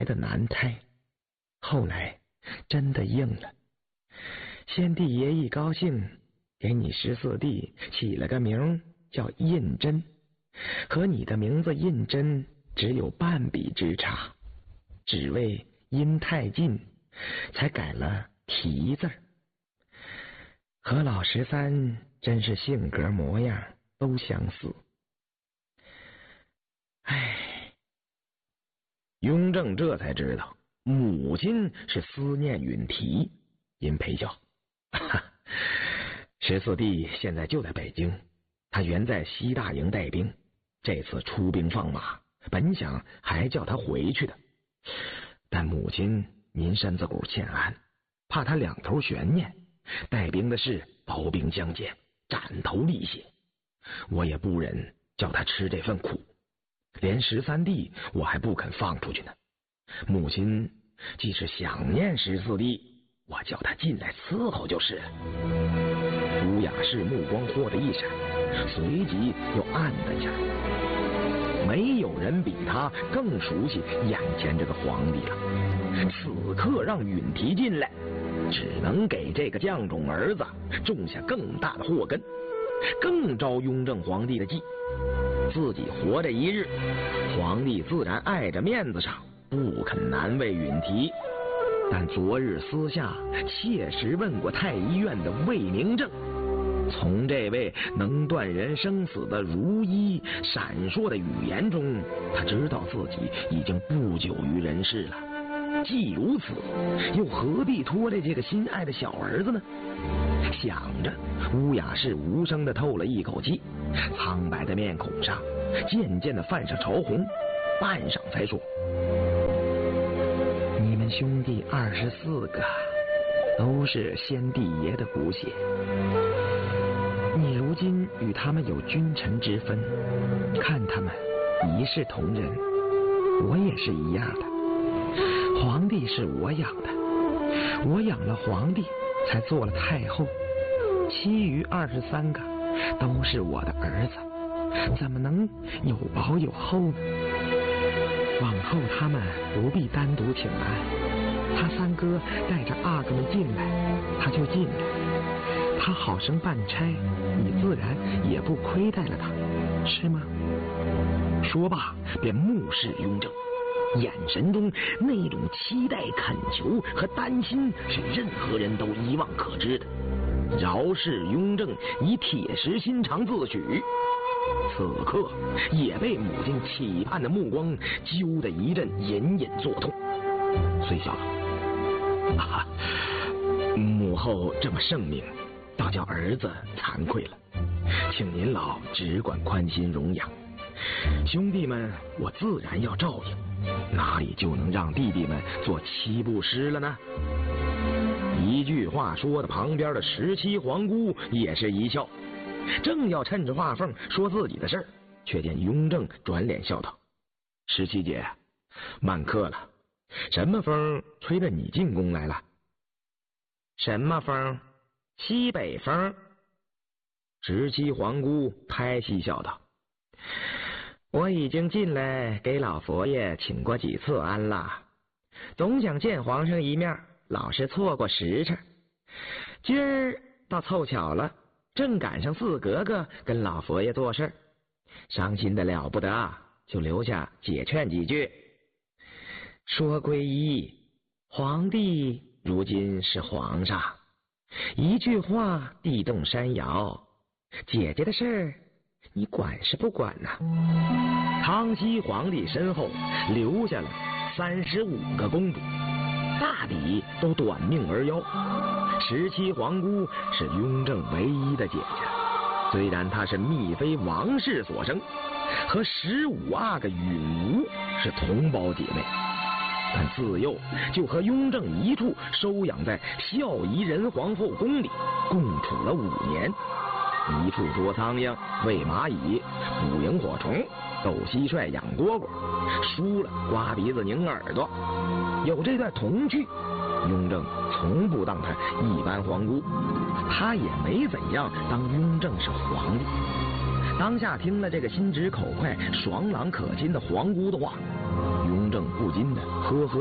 的难胎，后来真的应了。先帝爷一高兴，给你14弟起了个名叫胤禛，和你的名字胤禛只有半笔之差，只为音太近，才改了提字儿。和老13真是性格模样都相似。唉，雍正这才知道母亲是思念允提，因陪笑。14弟现在就在北京，他原在西大营带兵，这次出兵放马，本想还叫他回去的，但母亲民山子骨欠安，怕他两头悬念，带兵的事刀兵相见，斩头立血，我也不忍叫他吃这份苦，连13弟我还不肯放出去呢。母亲既是想念14弟，我叫他进来伺候就是。乌雅氏目光豁的一闪，随即又暗了下来。没有人比他更熟悉眼前这个皇帝了，此刻让允提进来，只能给这个犟种儿子种下更大的祸根，更招雍正皇帝的忌。自己活着一日，皇帝自然碍着面子上不肯难为允提，但昨日私下切实问过太医院的魏明正，从这位能断人生死的如医闪烁的语言中，他知道自己已经不久于人世了。既如此，又何必拖累这个心爱的小儿子呢？想着，乌雅氏无声地透了一口气，苍白的面孔上渐渐地泛上潮红，半晌才说：你们兄弟24个都是先帝爷的骨血，你如今与他们有君臣之分，看他们一视同仁，我也是一样的。皇帝是我养的，我养了皇帝才做了太后，其余23个都是我的儿子，怎么能有薄有厚呢？往后他们不必单独请安，他三哥带着阿哥们进来，他就进来，他好生办差，你自然也不亏待了他，是吗？说罢便目视雍正，眼神中那种期待、恳求和担心是任何人都一望可知的。饶是雍正以铁石心肠自诩，此刻也被母亲期盼的目光揪得一阵隐隐作痛，遂笑道：母后这么圣明，倒叫儿子惭愧了，请您老只管宽心容养，兄弟们我自然要照应，哪里就能让弟弟们做七步诗了呢？一句话说的旁边的17皇姑也是一笑，正要趁着话缝说自己的事儿，却见雍正转脸笑道：17姐，慢客了，什么风吹着你进宫来了？什么风？西北风。17皇姑拍膝笑道：我已经进来给老佛爷请过几次安了，总想见皇上一面，老是错过时辰，今儿倒凑巧了，正赶上4格格跟老佛爷做事，伤心的了不得，就留下解劝几句。说归一，皇帝如今是皇上，一句话地动山摇，姐姐的事儿你管是不管呢？康熙皇帝身后留下了35个公主，大抵都短命而夭。17皇姑是雍正唯一的姐姐，虽然她是密妃王氏所生，和15阿哥允吾是同胞姐妹，但自幼就和雍正一处收养在孝仪仁皇后宫里，共处了5年，一处捉苍蝇、喂蚂蚁、捕萤火虫、斗蟋蟀、养蝈蝈，输了刮鼻子、拧耳朵。有这段童趣，雍正从不当他一般皇姑，他也没怎样当雍正是皇帝。当下听了这个心直口快、爽朗可亲的皇姑的话，雍正不禁的呵呵